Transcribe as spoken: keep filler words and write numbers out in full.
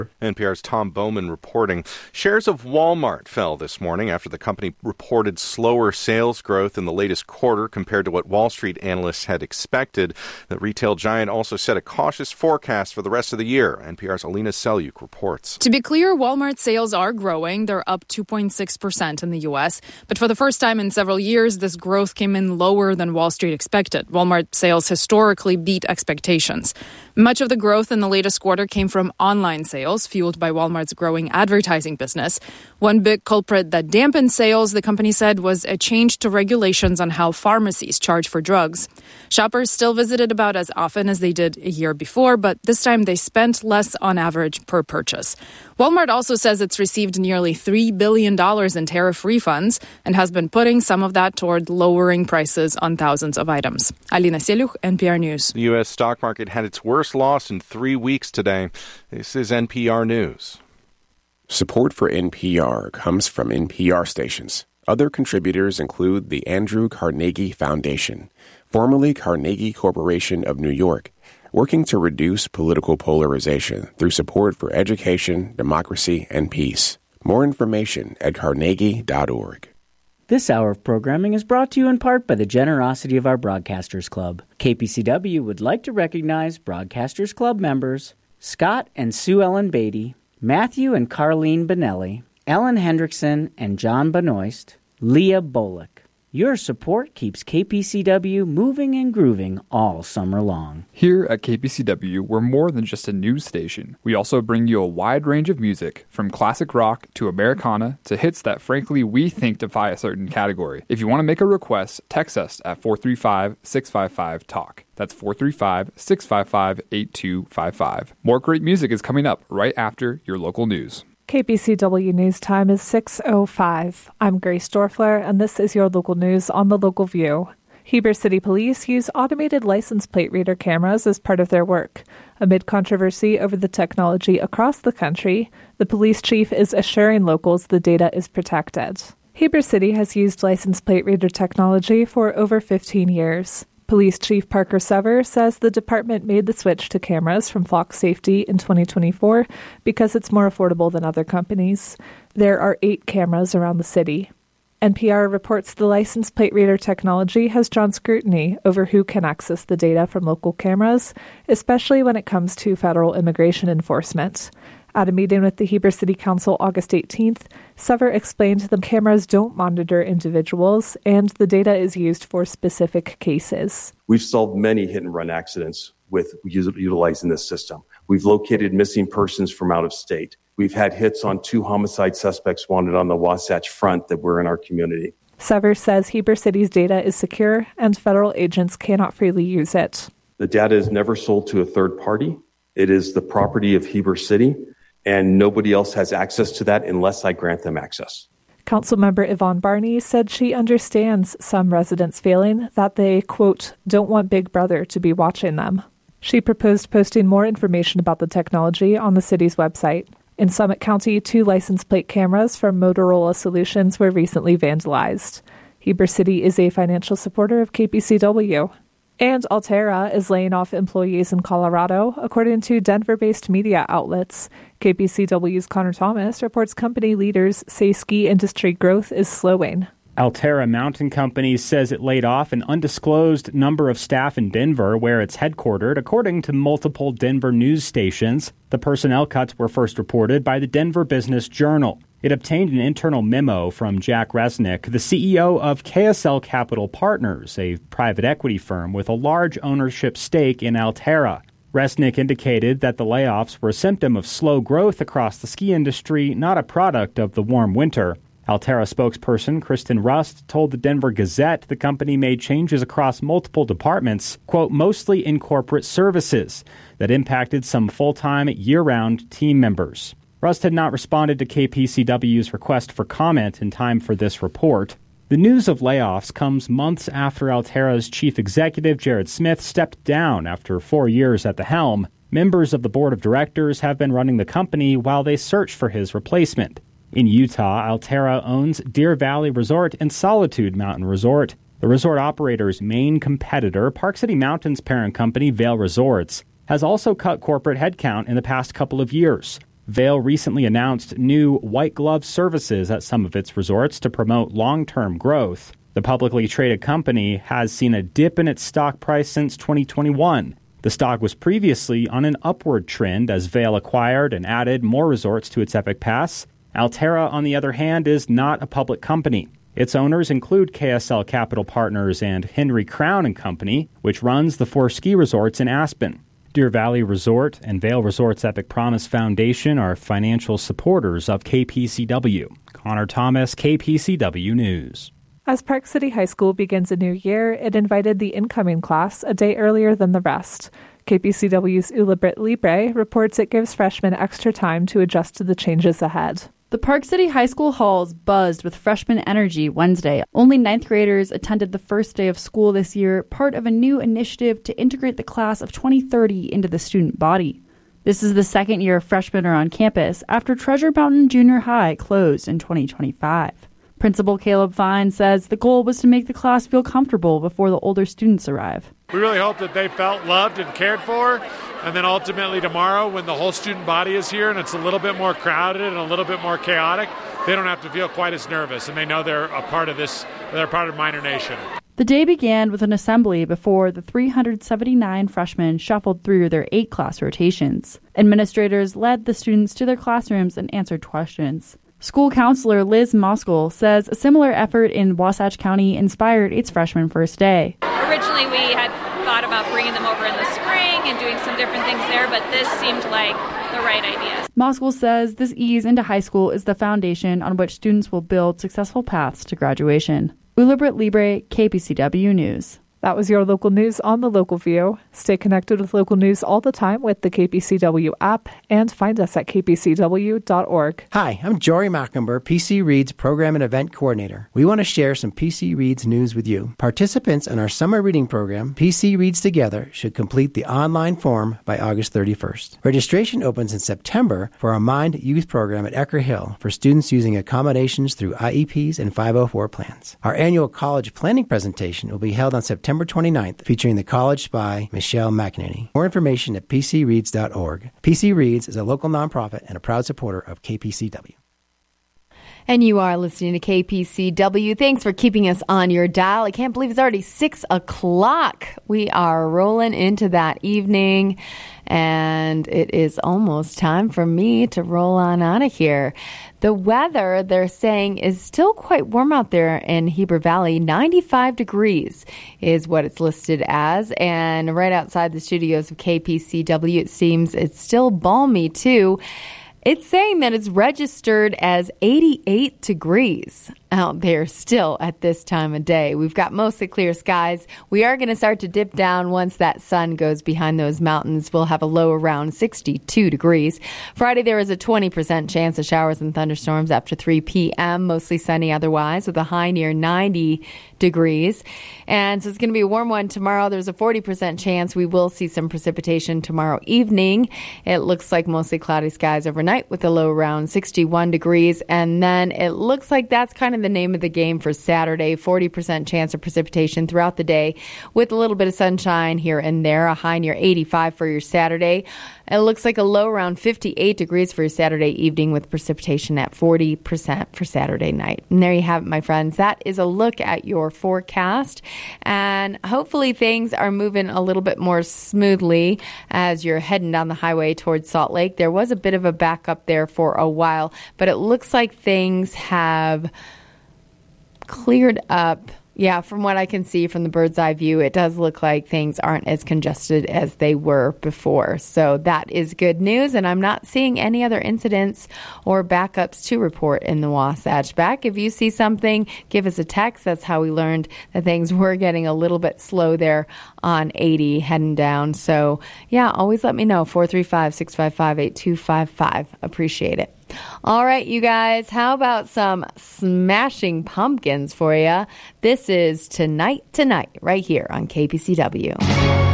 N P R's Tom Bowman reporting. Shares of Walmart fell this morning after the company reported slower sales growth in the latest quarter compared to what Wall Street analysts had expected. The retail giant also set a cautious forecast for the rest of the year. N P R's Alina Selyuk reports. To be clear, Walmart sales are growing. They're up two point six percent in the U S. But for the first time in several years, this growth came in lower than Wall Street expected. Walmart sales historically beat expectations. Much of the growth in the latest quarter came from online sales, fueled by Walmart's growing advertising business. One big culprit that dampened sales, the company said, was a change to regulations on how pharmacies charge for drugs. Shoppers still visited about as often as they did a year before, but this time they spent less on average per purchase. Walmart also says it's received nearly three billion dollars in tariff refunds and has been putting some of that toward lowering prices on thousands of items. Alina Selyuk, N P R News. The U S stock market had its worst loss in three weeks today. This is N P R News. Support for N P R comes from N P R stations. Other contributors include the Andrew Carnegie Foundation, formerly Carnegie Corporation of New York, working to reduce political polarization through support for education, democracy, and peace. More information at carnegie dot org. This hour of programming is brought to you in part by the generosity of our Broadcasters Club. K P C W would like to recognize Broadcasters Club members Scott and Sue Ellen Beatty, Matthew and Carlene Benelli, Ellen Hendrickson and John Benoist, Leah Bullock. Your support keeps K P C W moving and grooving all summer long. Here at K P C W, we're more than just a news station. We also bring you a wide range of music, from classic rock to Americana to hits that frankly we think defy a certain category. If you want to make a request, text us at four three five, six five five, talk. That's four three five, six five five, eight two five five. More great music is coming up right after your local news. K P C W News Time is six oh five. I'm Grace Dorfler, and this is your local news on the Local View. Heber City Police use automated license plate reader cameras as part of their work. Amid controversy over the technology across the country, the police chief is assuring locals the data is protected. Heber City has used license plate reader technology for over fifteen years. Police Chief Parker Sever says the department made the switch to cameras from Flock Safety in twenty twenty-four because it's more affordable than other companies. There are eight cameras around the city. N P R reports the license plate reader technology has drawn scrutiny over who can access the data from local cameras, especially when it comes to federal immigration enforcement. At a meeting with the Heber City Council August eighteenth, Sever explained the cameras don't monitor individuals and the data is used for specific cases. We've solved many hit-and-run accidents with utilizing this system. We've located missing persons from out of state. We've had hits on two homicide suspects wanted on the Wasatch Front that were in our community. Sever says Heber City's data is secure and federal agents cannot freely use it. The data is never sold to a third party. It is the property of Heber City, and nobody else has access to that unless I grant them access. Councilmember Yvonne Barney said she understands some residents feeling that they, quote, don't want Big Brother to be watching them. She proposed posting more information about the technology on the city's website. In Summit County, two license plate cameras from Motorola Solutions were recently vandalized. Heber City is a financial supporter of K P C W. And Altera is laying off employees in Colorado, according to Denver-based media outlets. K P C W's Connor Thomas reports company leaders say ski industry growth is slowing. Altera Mountain Company says it laid off an undisclosed number of staff in Denver, where it's headquartered, according to multiple Denver news stations. The personnel cuts were first reported by the Denver Business Journal. It obtained an internal memo from Jack Resnick, the C E O of K S L Capital Partners, a private equity firm with a large ownership stake in Altera. Resnick indicated that the layoffs were a symptom of slow growth across the ski industry, not a product of the warm winter. Altera spokesperson Kristen Rust told the Denver Gazette the company made changes across multiple departments, quote, mostly in corporate services, that impacted some full-time, year-round team members. Rust had not responded to K P C W's request for comment in time for this report. The news of layoffs comes months after Altera's chief executive, Jared Smith, stepped down after four years at the helm. Members of the board of directors have been running the company while they search for his replacement. In Utah, Altera owns Deer Valley Resort and Solitude Mountain Resort. The resort operator's main competitor, Park City Mountain's parent company, Vail Resorts, has also cut corporate headcount in the past couple of years. Vail recently announced new white glove services at some of its resorts to promote long-term growth. The publicly traded company has seen a dip in its stock price since twenty twenty-one. The stock was previously on an upward trend as Vail acquired and added more resorts to its Epic Pass. Alterra, on the other hand, is not a public company. Its owners include K S L Capital Partners and Henry Crown and Company, which runs the four ski resorts in Aspen. Deer Valley Resort and Vail Resorts Epic Promise Foundation are financial supporters of K P C W. Connor Thomas, K P C W News. As Park City High School begins a new year, it invited the incoming class a day earlier than the rest. K P C W's Ula Britt Libre reports it gives freshmen extra time to adjust to the changes ahead. The Park City High School halls buzzed with freshman energy Wednesday. Only ninth graders attended the first day of school this year, part of a new initiative to integrate the class of twenty thirty into the student body. This is the second year freshmen are on campus after Treasure Mountain Junior High closed in twenty twenty-five. Principal Caleb Fine says the goal was to make the class feel comfortable before the older students arrive. We really hope that they felt loved and cared for, and then ultimately tomorrow when the whole student body is here and it's a little bit more crowded and a little bit more chaotic, they don't have to feel quite as nervous, and they know they're a part of this, they're a part of Miner Nation. The day began with an assembly before the three hundred seventy-nine freshmen shuffled through their eight class rotations. Administrators led the students to their classrooms and answered questions. School counselor Liz Moskal says a similar effort in Wasatch County inspired its freshman first day. Originally, we had thought about bringing them over in the spring and doing some different things there, but this seemed like the right idea. Moskal says this ease into high school is the foundation on which students will build successful paths to graduation. Ula Britt Libre, K P C W News. That was your local news on the Local View. Stay connected with local news all the time with the K P C W app and find us at k p c w dot org. Hi, I'm Jory Mackenber, P C Reads Program and Event Coordinator. We want to share some P C Reads news with you. Participants in our summer reading program, P C Reads Together, should complete the online form by August thirty-first. Registration opens in September for our Mind Youth program at Ecker Hill for students using accommodations through I E Ps and five oh four plans. Our annual college planning presentation will be held on September twenty-ninth, featuring the college spy, Michelle McEnany. More information at p c reads dot org. P C Reads is a local nonprofit and a proud supporter of K P C W. And you are listening to K P C W. Thanks for keeping us on your dial. I can't believe it's already six o'clock. We are rolling into that evening, and it is almost time for me to roll on out of here. The weather, they're saying, is still quite warm out there in Heber Valley. ninety-five degrees is what it's listed as. And right outside the studios of K P C W, it seems it's still balmy, too. It's saying that it's registered as eighty-eight degrees out there still at this time of day. We've got mostly clear skies. We are going to start to dip down once that sun goes behind those mountains. We'll have a low around sixty-two degrees. Friday, there is a twenty percent chance of showers and thunderstorms after three p.m., mostly sunny otherwise, with a high near ninety degrees. And so it's going to be a warm one tomorrow. There's a forty percent chance we will see some precipitation tomorrow evening. It looks like mostly cloudy skies overnight with a low around sixty-one degrees. And then it looks like that's kind of the name of the game for Saturday. forty percent chance of precipitation throughout the day with a little bit of sunshine here and there. A high near eighty-five for your Saturday. It looks like a low around fifty-eight degrees for your Saturday evening with precipitation at forty percent for Saturday night. And there you have it, my friends. That is a look at your forecast. And hopefully things are moving a little bit more smoothly as you're heading down the highway towards Salt Lake. There was a bit of a backup there for a while, but it looks like things have cleared up. Yeah, from what I can see from the bird's eye view, it does look like things aren't as congested as they were before. So that is good news, and I'm not seeing any other incidents or backups to report in the Wasatch Back. If you see something, give us a text. That's how we learned that things were getting a little bit slow there on eighty heading down. So, yeah, always let me know. four three five, six five five, eight two five five. Appreciate it. All right, you guys, how about some Smashing Pumpkins for you? This is Tonight Tonight right here on K P C W.